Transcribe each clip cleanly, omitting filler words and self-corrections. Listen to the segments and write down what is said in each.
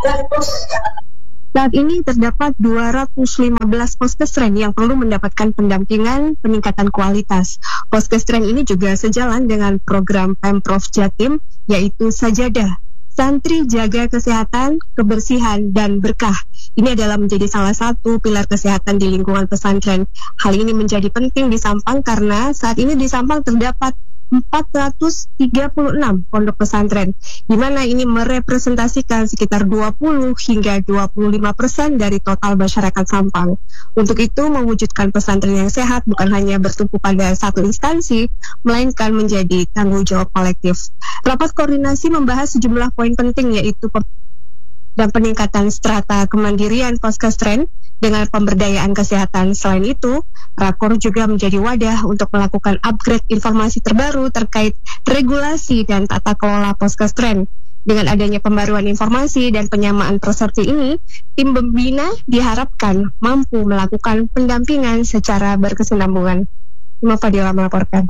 Saat ini terdapat 215 poskesren yang perlu mendapatkan pendampingan peningkatan kualitas. Poskesren ini juga sejalan dengan program Pemprov Jatim, yaitu Sajadah, Santri Jaga Kesehatan, Kebersihan, dan Berkah. Ini adalah menjadi salah satu pilar kesehatan di lingkungan pesantren. Hal ini menjadi penting di Sampang karena saat ini di Sampang terdapat 436 pondok pesantren, di mana ini merepresentasikan sekitar 20 hingga 25% dari total masyarakat Sampang. Untuk itu, mewujudkan pesantren yang sehat bukan hanya bertumpu pada satu instansi, melainkan menjadi tanggung jawab kolektif. Rapat koordinasi membahas sejumlah poin penting, yaitu dan peningkatan strata kemandirian poskesren dengan pemberdayaan kesehatan. Selain itu, Rakor juga menjadi wadah untuk melakukan upgrade informasi terbaru terkait regulasi dan tata kelola poskesren. Dengan adanya pembaruan informasi dan penyamaan persepsi ini, tim pembina diharapkan mampu melakukan pendampingan secara berkesinambungan. Ima Fadila melaporkan.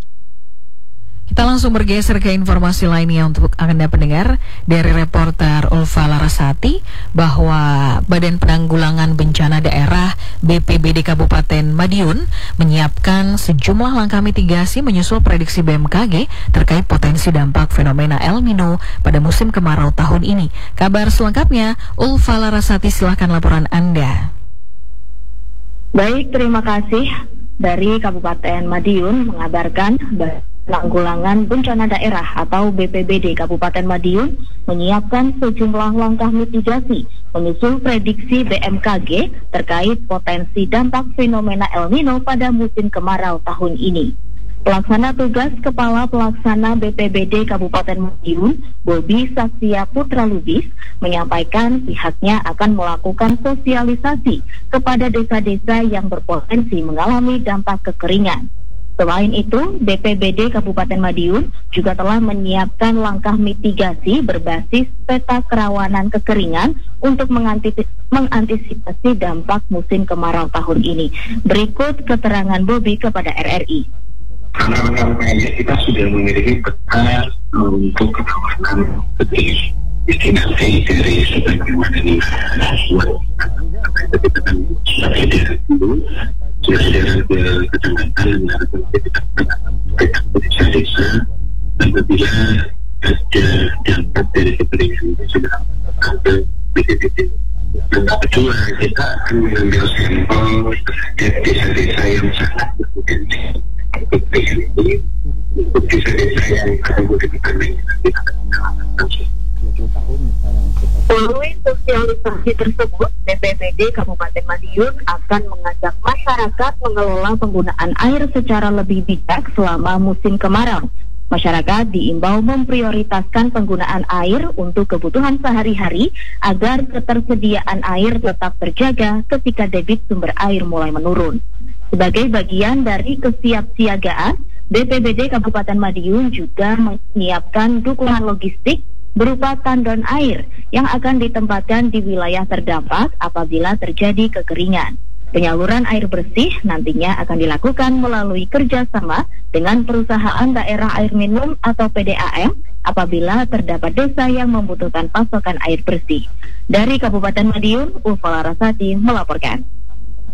Kita langsung bergeser ke informasi lainnya untuk Anda pendengar dari reporter Ulfa Larasati bahwa Badan Penanggulangan Bencana Daerah BPBD Kabupaten Madiun menyiapkan sejumlah langkah mitigasi menyusul prediksi BMKG terkait potensi dampak fenomena El Nino pada musim kemarau tahun ini. Kabar selengkapnya, Ulfa Larasati, silahkan laporan Anda. Baik, terima kasih. Dari Kabupaten Madiun mengabarkan Penanggulangan Bencana Daerah atau BPBD Kabupaten Madiun menyiapkan sejumlah langkah mitigasi menyusul prediksi BMKG terkait potensi dampak fenomena El Nino pada musim kemarau tahun ini. Pelaksana tugas Kepala Pelaksana BPBD Kabupaten Madiun, Bobi Saktia Putra Lubis, menyampaikan pihaknya akan melakukan sosialisasi kepada desa-desa yang berpotensi mengalami dampak kekeringan. Selain itu, BPBD Kabupaten Madiun juga telah menyiapkan langkah mitigasi berbasis peta kerawanan kekeringan untuk mengantisipasi dampak musim kemarau tahun ini. Berikut keterangan Bobi kepada RRI. Karena ini kita sudah memiliki peta untuk kerawanan kekeringan destinasi dari sebagaimana ini kita akan sampai dari dulu jalan ke kecamatan dan kita desa-desa apabila ada dampak dari kekeringan ini sudah ada BPBD. Dan kedua, kita akan mengambil sampel dari desa-desa yang sangat berpotensi kekeringan ini untuk desa-desa yang ada kekeringan kita akan melakukan. Melalui sosialisasi tersebut, BPBD Kabupaten Madiun akan mengajak masyarakat mengelola penggunaan air secara lebih bijak selama musim kemarau. Masyarakat diimbau memprioritaskan penggunaan air untuk kebutuhan sehari-hari agar ketersediaan air tetap terjaga ketika debit sumber air mulai menurun. Sebagai bagian dari kesiapsiagaan, BPBD Kabupaten Madiun juga menyiapkan dukungan logistik berupa tandon air yang akan ditempatkan di wilayah terdampak apabila terjadi kekeringan. Penyaluran air bersih nantinya akan dilakukan melalui kerjasama dengan perusahaan daerah air minum atau PDAM apabila terdapat desa yang membutuhkan pasokan air bersih. Dari Kabupaten Madiun, Ulfa Larasati melaporkan.